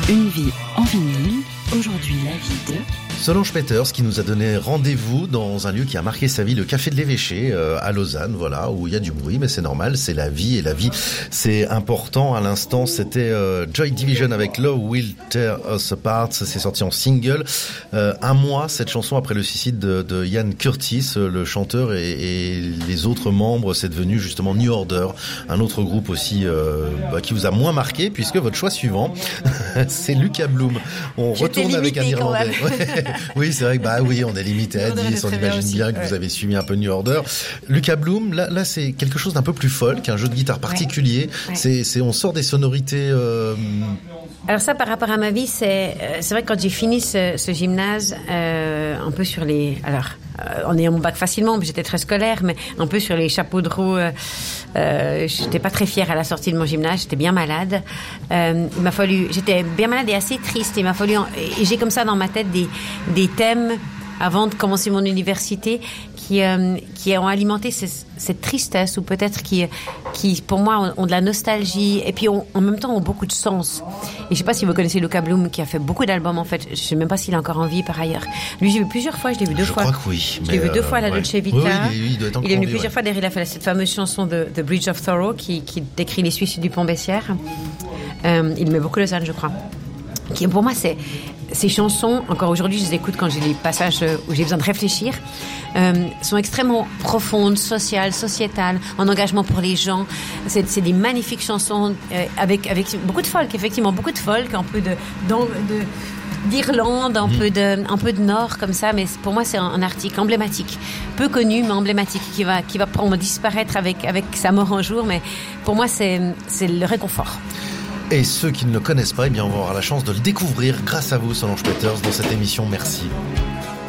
Une vie en vinyle, aujourd'hui la vie de... Solange Peters qui nous a donné rendez-vous dans un lieu qui a marqué sa vie, le Café de l'Évêché à Lausanne, voilà, où il y a du bruit, mais c'est normal, c'est la vie, et la vie c'est important. À l'instant, c'était Joy Division avec Love Will Tear Us Apart, ça s'est sorti en single. Un mois, cette chanson, après le suicide de Ian Curtis, le chanteur, et les autres membres, c'est devenu justement New Order, un autre groupe aussi qui vous a moins marqué, puisque votre choix suivant, c'est Lucas Bloom. On retourne avec un Irlandais. Oui, c'est vrai que on est limité à 10, on imagine bien que vous avez suivi un peu New Order. Lucas Bloom, là c'est quelque chose d'un peu plus folk, un jeu de guitare particulier. Ouais. On sort des sonorités. Alors ça, par rapport à ma vie, c'est vrai que quand j'ai fini ce gymnase, un peu sur les... en ayant mon bac facilement, j'étais très scolaire, mais un peu sur les chapeaux de roue, j'étais pas très fière à la sortie de mon gymnase, j'étais bien malade. J'étais bien malade et assez triste. Et j'ai comme ça dans ma tête des thèmes avant de commencer mon université qui ont alimenté cette tristesse, ou peut-être qui pour moi ont de la nostalgie, et puis en même temps ont beaucoup de sens. Et je sais pas si vous connaissez Lucas Bloom, qui a fait beaucoup d'albums en fait. Je sais même pas s'il est encore en vie par ailleurs. Lui, j'ai vu plusieurs fois, je l'ai vu deux fois. Je crois que oui. Je l'ai vu deux fois à la Dolce Vita. Oui, il est venu plusieurs fois derrière. Il a fait cette fameuse chanson de The Bridge of Thoreau qui décrit les suicides du Pont Bessières. Il met beaucoup Lausanne, je crois. Qui, pour moi, ces chansons, encore aujourd'hui, je les écoute quand j'ai des passages où j'ai besoin de réfléchir, sont extrêmement profondes, sociales, sociétales, en engagement pour les gens. C'est des magnifiques chansons avec beaucoup de folk, effectivement, beaucoup de folk, un peu d'Irlande, un peu de Nord, comme ça. Mais pour moi, c'est un article emblématique, peu connu, mais emblématique, qui va probablement disparaître avec sa mort un jour. Mais pour moi, c'est le réconfort. Et ceux qui ne le connaissent pas, on va avoir la chance de le découvrir grâce à vous, Solange Peters, dans cette émission. Merci.